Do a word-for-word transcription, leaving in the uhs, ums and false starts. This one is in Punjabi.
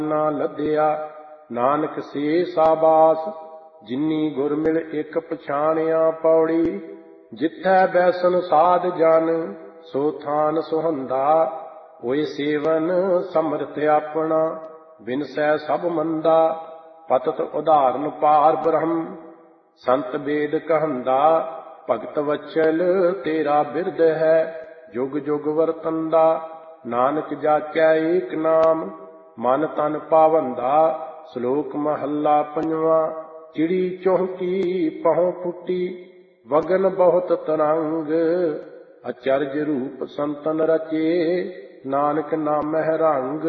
ਨਾ ਲੱਦਿਆ। ਨਾਨਕ ਸੇ ਸਾਬਾਸ ਜਿਨੀ ਗੁਰ ਮਿਲ ਇੱਕ ਪਛਾਣਿਆ। ਪੌੜੀ ਜਿੱਥੈ ਬੈਸਨ ਸਾਧ ਜਨ ਸੋ ਥਾਨ ਸੁਹੰਦਾ। ਹੋਏ ਸੇਵਨ ਸਮਰਥ ਆਪਣਾ ਬਿਨਸੈ ਸਭ ਮੰਦਾ। ਪਤਤ ਉਦਾਹਰਨ ਪਾਰ ਬ੍ਰਹਮ ਸੰਤ ਵੇਦ ਕਹੰਦਾ। ਭਗਤ ਵਚਲ ਤੇਰਾ ਬਿਰਦ ਹੈ ਜੁਗ ਜੁਗ ਵਰਤੰਦਾ। ਨਾਨਕ ਜਾਚੈ ਏਕ ਨਾਮ ਮਨ ਤਨ ਪਾਵੰਦਾ। ਸ਼ਲੋਕ ਮਹੱਲਾ ਪੰਜਵਾਂ। ਚਿੜੀ ਚੌਂਕੀ ਪਹੁ ਫੁੱਟੀ ਵਗਨ ਬਹੁਤ ਤਰੰਗ। ਅਚਰਜ ਰੂਪ ਸੰਤਨ ਰਚੇ ਨਾਨਕ ਨਾਮਹਿ ਰੰਗ।